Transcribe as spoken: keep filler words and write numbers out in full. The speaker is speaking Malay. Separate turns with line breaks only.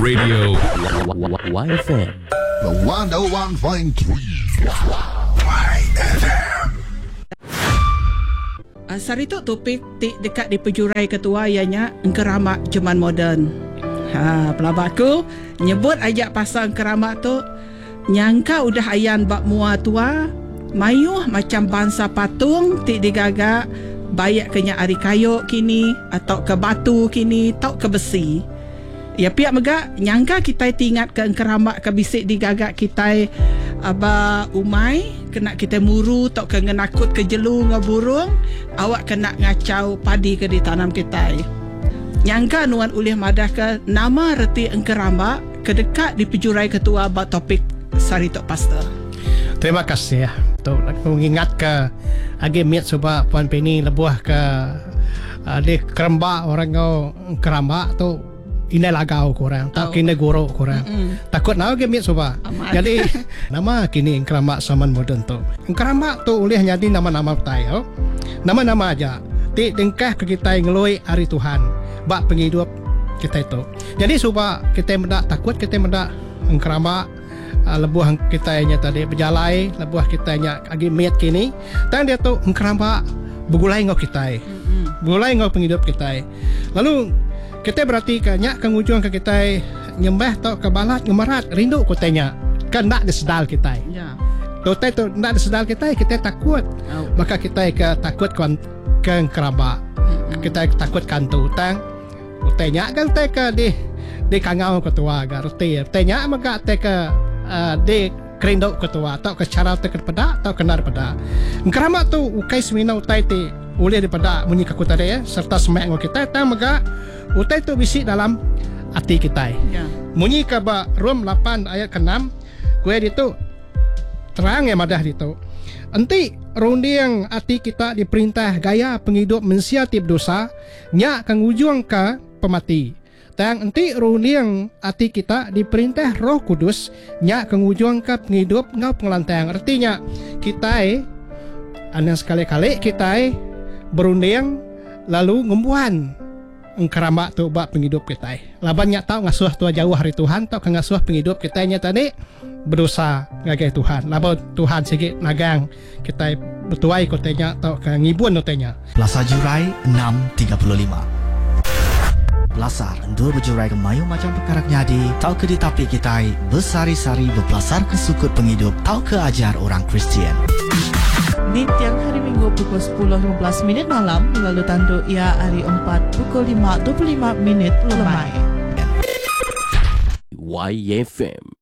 Radio
Y F M.
The one oh one point three Y F M.
Uh, Sari tu topik tik dekat di pejurai ketua ianya engkeramak zaman moden. Ha, pelabak aku nyebut ajak pasal engkeramak tu nyangka udah ayan bak mua tua, mayuh macam bangsa patung tik digagak bayak kenya ari kayu kini atau ke batu kini atau ke besi. Ya pihak megak nyangka kita tingat ke engkeramak ke bisik digagak kita aba umai kena kita muru tok ke ngenakut ke jelu ngaburung awak kena ngacau padi ke di tanam kita. Nyangka nuan ulih madah ke nama reti engkeramak kedekat di pejurai ketua ba topik sari tok pastor.
Terima kasih ya. Tok mengingat ke agi miat sebab Puan Penny lebuah ke uh, di kerembak orang kau engkeramak tu ini lagau korang, tak oh. kini guru korang. Mm-mm. Takut nak ke mit soba. Jadi nama kini engkeramak zaman moden tu. Engkeramak tu oleh jadi nama-nama tai oh. Nama-nama aja. Ti dengkah ke kita ngeloi hari Tuhan. Bak penghidup kita itu. Jadi soba kita mendak takut kita mendak engkeramak uh, lebuah kita nya tadi berjalai, lebuah kita nya agi mit kini. Tang dia tu engkeramak begulai ngau kita. Mm-mm. Begulai ngau penghidup kita. Lalu kita berarti kanyak kang ujung ke kita nyembah tau ke balat ngemarat rindu kotanya kan nak disedal kita. Ya. Kota tu nak disedal kita kita takut. Oh. Maka kita ke takut kan ke keraba. Mm-hmm. Kita takut kan tu utang. Kotanya kan te ke di di kangau ketua garti. Tanya maka te ke uh, di kerindu ketua tau ke cara te ke pada tau kenar pada. Kerama tu ukai semina utai ti oleh daripada bunyi kakuta dia serta semak ngau kita tang maka utai tu bisi dalam hati kita. Ya. Bunyi ke ba Rom lapan ayat ke enam kue itu terang ya madah itu. Enti rundi yang hati kita diperintah gaya penghidup mensiatip dosa nya kang ujung ke pemati. Tang enti rundi yang hati kita diperintah Roh Kudus nya kang ujung ke penghidup ngau pengelantang. Artinya kita anang sekali-kali kita berunding lalu ngumpuan engkeramak tu bak penghidup kita. Labannya tahu ngasuh tua jauh hari Tuhan tau ke ngasuh penghidup kita nya tadi berdosa ngagai Tuhan. Laban Tuhan sikit nagang kita bertuai kotanya tau ke ngibun notenya.
Pelasar Jurai enam tiga puluh lima. Pelasar endur berjurai ke mayu macam perkara nyadi tau ke ditapi kita bersari-sari berpelasar ke sukut penghidup tau ke ajar orang Kristian.
Di tiang hari Minggu pukul sepuluh lima belas minit malam lalu tanduk ia hari empat pukul lima dua puluh lima minit lemai.
Y F M